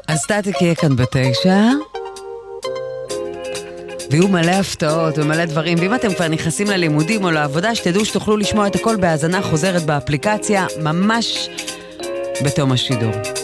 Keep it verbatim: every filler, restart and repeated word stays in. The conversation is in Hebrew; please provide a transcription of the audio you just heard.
אז סטטיק יהיה כאן בתשע, ויהיו מלא הפתעות ומלא דברים, ואם אתם כבר נכנסים ללימודים או לעבודה, שתדעו שתוכלו לשמוע את הכל בהאזנה חוזרת באפליקציה, ממש בתום השידור.